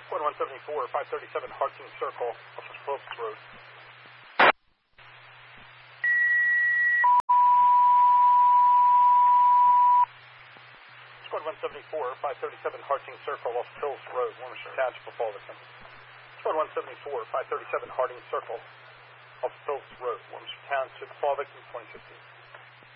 Squad 174, 537 Harting Circle, off of Phillips Road. Squad 174, 537 Harting Circle, off Hills Road, Warmisher Township of Fullerton. Squad 174, 537 Harding Circle, off Phillips Road, Warmisher Township, Fullerton, 2015.